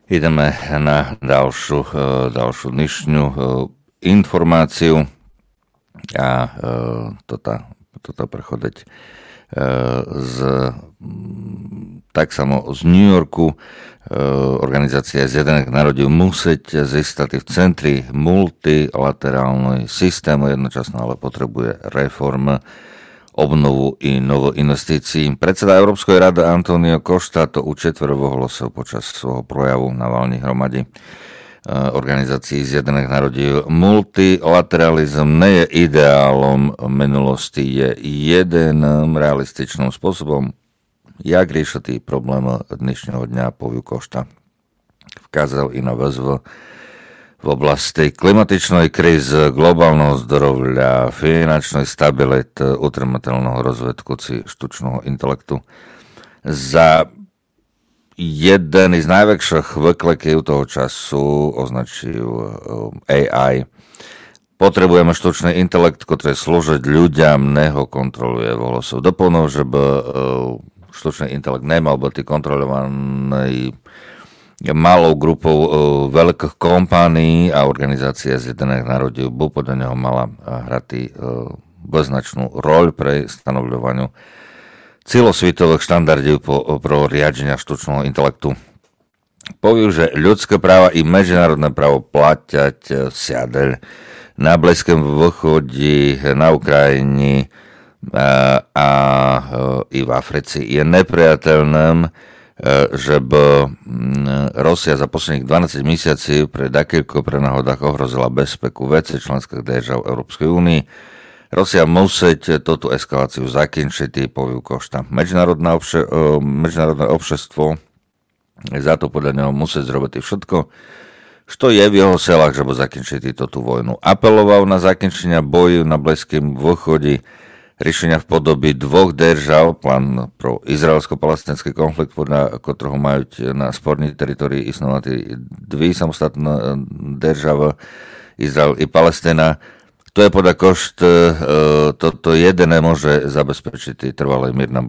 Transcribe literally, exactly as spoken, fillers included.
Ideme na ďalšiu, ďalšiu dnešnú informáciu a toto, toto prechodeť z, tak samo z New Yorku. Organizácia Zjednotených národov musieť získať v centri multilaterálnej systému jednočasno, ale potrebuje reform, obnovu i novo investícií. Predseda Európskej rady Antonio Costa to u četvrvo hlasov počas svojho projavu na valnej hromade organizácií Zjednotených národov. Multilateralizm nie je ideálom minulosti, je jediným realističným spôsobom, jak riešiť problém dnešného dňa, povie Costa. Vkázal i na výzvu v oblasti klimatičnej krízy, globálneho zdravia, finančnej stability, utrmateľného rozvedku či štučného intelektu. Za jeden z najväčších vyklekov toho času označil á í. Potrebujeme štučný intelekt, ktorý slúžiť ľuďom, neho kontroluje volosov. Doplnil, že by štučný intelekt nemal byť kontrolovaný malou grupou uh, veľkých kompánií a organizácia Zjednotených národov by podľa neho mala hrať uh, beznačnú roľ pre stanovľovaniu celosvetových štandardov po, pro riadenia štučného intelektu. Povie, že ľudské práva i medzinárodné právo platiať siadeľ na Blízkom východe, na Ukrajine a, a i v Africe je nepriateľným, že by Rusia za posledných dvanásť mesiacov pri takýchto prenáhodách ohrozila bezpeku veci členských držav Európskej únie. Rusia musí túto eskaláciu zakončiť, povie Costa. Medzinárodné, obše, medzinárodné obšestvo za to podľa neho musí zrobiť všetko, čo je v jeho silách, že by zakončiť túto vojnu. Apeloval na zakončenie boju na Blízkom východe, riešenia v podobe dvoch držav, plán pro izraelsko-palestinský konflikt, podľa ktorého majú na spornej teritorii istnovať dve samostatné državy, Izrael i Palestina. To je podľa Costa, toto jediné môže zabezpečiť trvalý mier na